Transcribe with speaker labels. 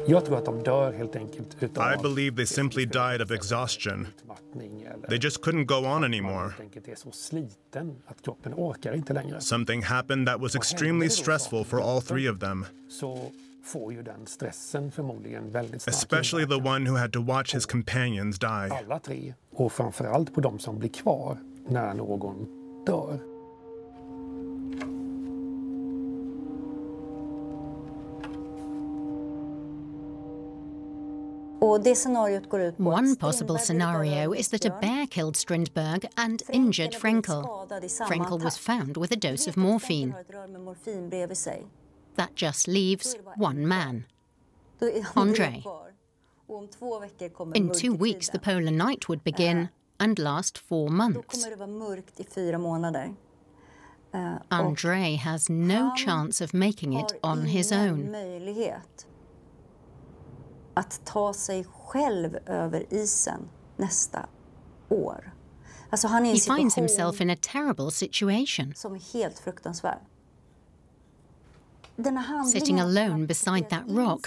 Speaker 1: Jag tror att de dör helt enkelt utav...
Speaker 2: I believe they simply died of exhaustion. They just couldn't go on anymore.
Speaker 1: Är så sliten att kroppen orkar inte längre.
Speaker 2: Something happened that was extremely stressful for all three of them.
Speaker 1: Så får ju den stressen förmodligen väldigt stark
Speaker 2: Especially the one who had to watch his companions die.
Speaker 1: alla tre. Och framförallt på de som blir kvar när någon dör.
Speaker 3: One possible scenario is that a bear killed Strindberg and injured Frenkel. Frenkel was found with a dose of morphine. That just leaves one man, André. In 2 weeks, the polar night would begin and last 4 months. André has no chance of making it on his own.
Speaker 4: Att ta sig själv över isen nästa år. Alltså han är i en
Speaker 3: situation, he finds himself in a terrible situation.
Speaker 4: Som är helt fruktansvärd.
Speaker 3: Sitting alone beside that rock,